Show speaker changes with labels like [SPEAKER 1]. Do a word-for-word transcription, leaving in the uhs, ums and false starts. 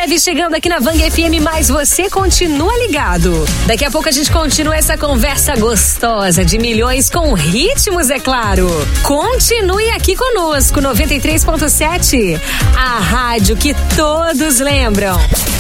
[SPEAKER 1] Leve chegando aqui na Vang F M, mas você continua ligado. Daqui a pouco a gente continua essa conversa gostosa de milhões com ritmos, é claro. Continue aqui conosco, noventa e três ponto sete, a rádio que todos lembram.